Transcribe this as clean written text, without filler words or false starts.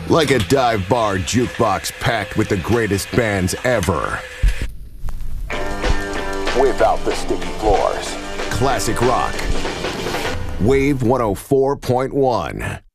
Like a dive bar jukebox packed with the greatest bands ever. Without the sticky floors. Classic rock. Wave 104.1.